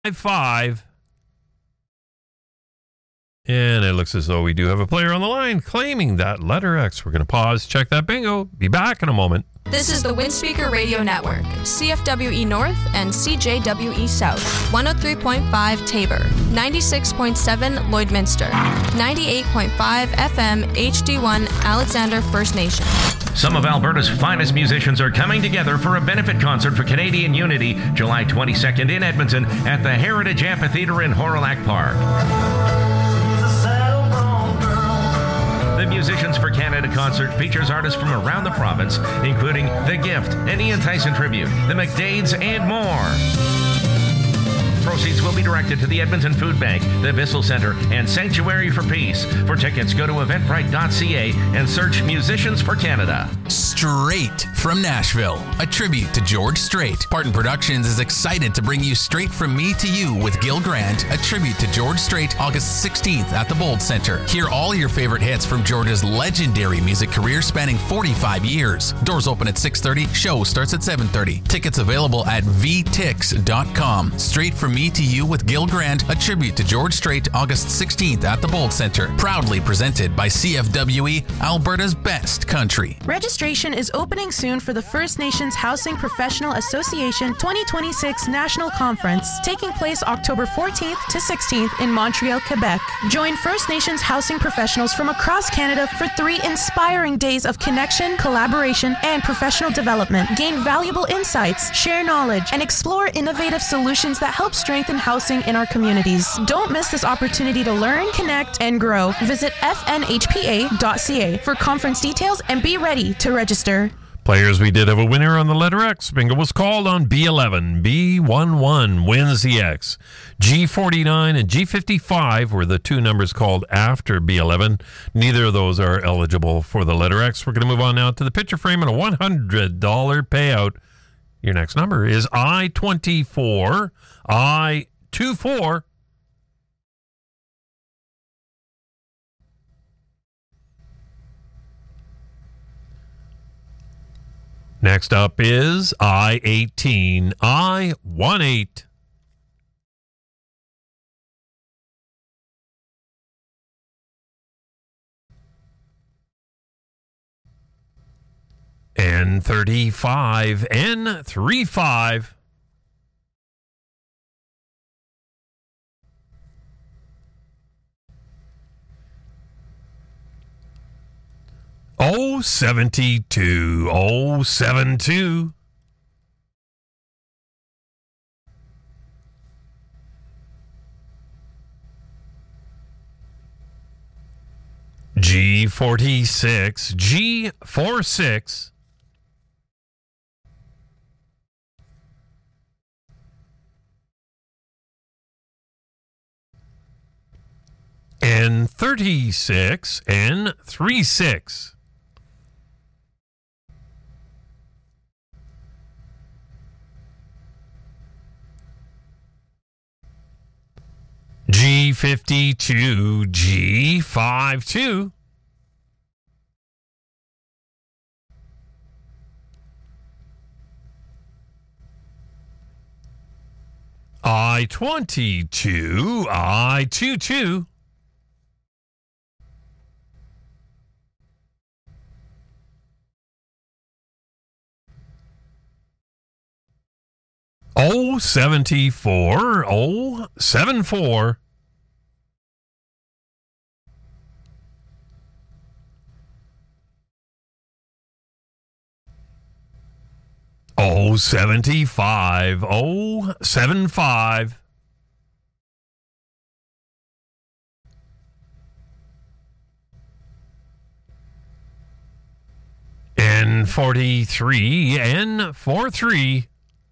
5. And it looks as though we do have a player on the line claiming that letter X. We're going to pause, check that bingo. Be back in a moment. This is the Windspeaker Radio Network, CFWE North and CJWE South, 103.5 Tabor, 96.7 Lloydminster, 98.5 FM HD1 Alexander First Nation. Some of Alberta's finest musicians are coming together for a benefit concert for Canadian Unity, July 22nd in Edmonton at the Heritage Amphitheatre in Horillac Park. The Musicians for Canada concert features artists from around the province, including The Gift, an Ian Tyson tribute, the McDades, and more. Proceeds will be directed to the Edmonton Food Bank, the Bissell Centre, and Sanctuary for Peace. For tickets, go to eventbrite.ca and search Musicians for Canada. Straight from Nashville, a tribute to George Strait. Parton Productions is excited to bring you Straight From Me to You with Gil Grant, a tribute to George Strait, August 16th at the Bold Centre. Hear all your favorite hits from George's legendary music career spanning 45 years. Doors open at 6:30, show starts at 7:30. Tickets available at vtix.com. Straight From Me to You with Gil Grant, a tribute to George Strait, August 16th at the Bold Centre. Proudly presented by CFWE, Alberta's best country. Registration is opening soon for the First Nations Housing Professional Association 2026 National Conference, taking place October 14th to 16th in Montreal, Quebec. Join First Nations housing professionals from across Canada for 3 inspiring days of connection, collaboration, and professional development. Gain valuable insights, share knowledge, and explore innovative solutions that help strengthen housing in our communities. Don't miss this opportunity to learn, connect, and grow. Visit fnhpa.ca for conference details and be ready to register. Players, we did have a winner on the letter X. Bingo was called on B11. B11 wins the X. G49 and G55 were the two numbers called after B11. Neither of those are eligible for the letter X. We're going to move on now to the picture frame and a $100 payout. Your next number is I-24. I-24. Next up is I-18. I-18. N35. N35. O72. O72. G46. G46. N36. N36. G52, G52. I-22, I-22. O74, O74. O75, O75. N43, N43.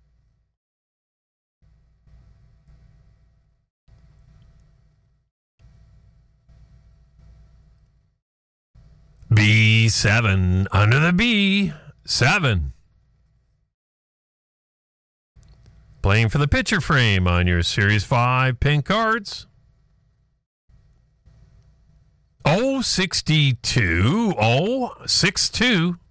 B7, under the B, 7. Playing for the picture frame on your Series 5 pink cards. O62, O62.